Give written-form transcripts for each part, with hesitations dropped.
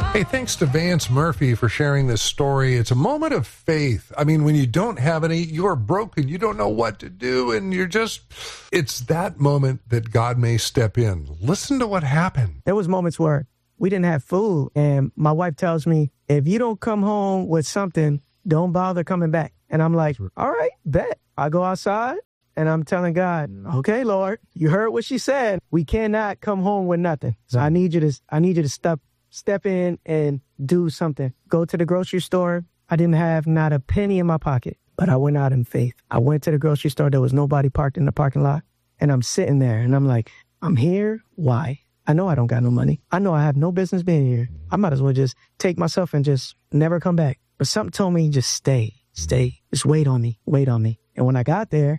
Hey, thanks to Vance Murphy for sharing this story. It's a moment of faith. I mean, when you don't have any, you're broken. You don't know what to do, and it's that moment that God may step in. Listen to what happened. There was moments where we didn't have food, and my wife tells me, if you don't come home with something, don't bother coming back. And I'm like, all right, bet. I go outside, and I'm telling God, okay, Lord, you heard what she said. We cannot come home with nothing. So I need you to step in and do something. Go to the grocery store. I didn't have not a penny in my pocket, but I went out in faith. I went to the grocery store. There was nobody parked in the parking lot. And I'm sitting there, and I'm like, I'm here. Why? I know I don't got no money. I know I have no business being here. I might as well just take myself and just never come back. But something told me, just stay. Just wait on me. And when I got there,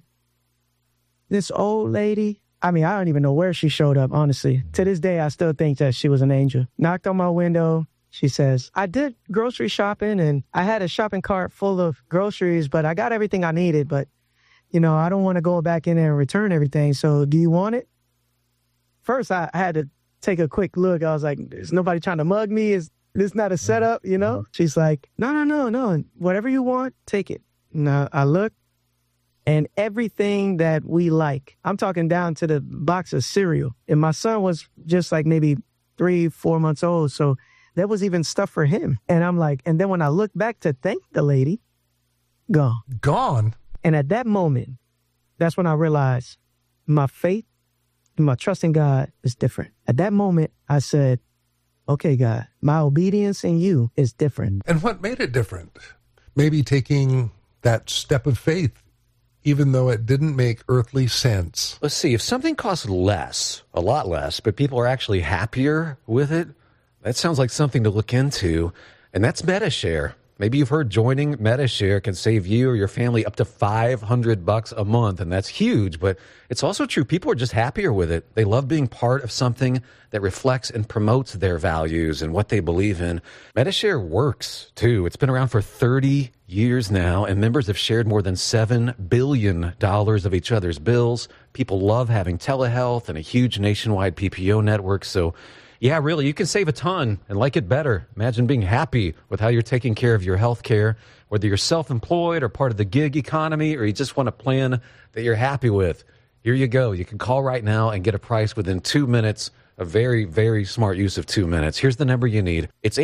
this old lady, I don't even know where she showed up, honestly. To this day, I still think that she was an angel. Knocked on my window. She says, I did grocery shopping, and I had a shopping cart full of groceries, but I got everything I needed. But, I don't want to go back in there and return everything. So do you want it? First, I had to take a quick look. I was like, is nobody trying to mug me? Is this not a setup, She's like, no. Whatever you want, take it. Now, I look. And everything that we like, I'm talking down to the box of cereal. And my son was just like maybe 3-4 months old. So there was even stuff for him. And I'm like, and then when I look back to thank the lady, gone. Gone? And at that moment, that's when I realized my faith and my trust in God is different. At that moment, I said, okay, God, my obedience in you is different. And what made it different? Maybe taking that step of faith, even though it didn't make earthly sense. Let's see, if something costs less, a lot less, but people are actually happier with it, that sounds like something to look into, and that's Medi-Share. Maybe you've heard joining Medi-Share can save you or your family up to $500 a month, and that's huge, but it's also true. People are just happier with it. They love being part of something that reflects and promotes their values and what they believe in. Medi-Share works, too. It's been around for 30 years now, and members have shared more than $7 billion of each other's bills. People love having telehealth and a huge nationwide PPO network, so yeah, really, you can save a ton and like it better. Imagine being happy with how you're taking care of your health care, whether you're self-employed or part of the gig economy, or you just want a plan that you're happy with. Here you go. You can call right now and get a price within 2 minutes. A very, very smart use of 2 minutes. Here's the number you need. It's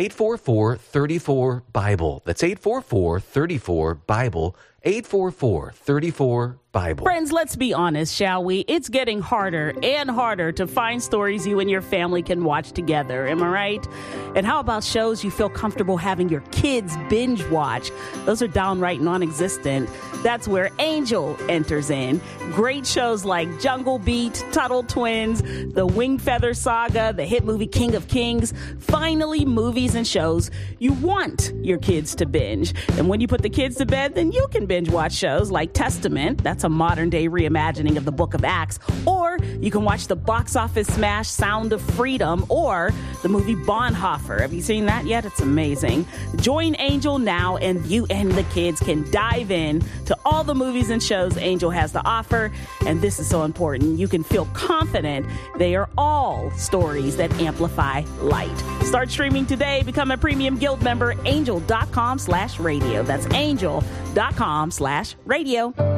844-34-BIBLE. That's 844-34-BIBLE. 844-34-BIBLE. Friends, let's be honest, shall we? It's getting harder and harder to find stories you and your family can watch together. Am I right? And how about shows you feel comfortable having your kids binge watch? Those are downright non-existent. That's where Angel enters in. Great shows like Jungle Beat, Tuttle Twins, The Winged Feather Saga, the hit movie King of Kings. Finally, movies and shows you want your kids to binge. And when you put the kids to bed, then you can binge watch shows like Testament. That's a modern-day reimagining of the Book of Acts. Or you can watch the box office smash Sound of Freedom or the movie Bonhoeffer. Have you seen that yet? It's amazing. Join Angel now, and you and the kids can dive in to all the movies and shows Angel has to offer. And this is so important. You can feel confident they are all stories that amplify light. Start streaming today. Become a premium guild member. Angel.com/radio. That's angel.com/radio.